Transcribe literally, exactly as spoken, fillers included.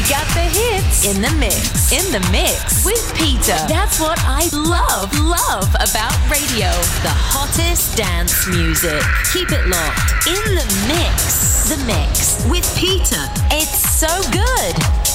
got the hits in the mix. In the mix with Peter. That's what I love, love about radio. The hottest dance music. Keep it locked. In the mix. The mix with Peter. It's so good.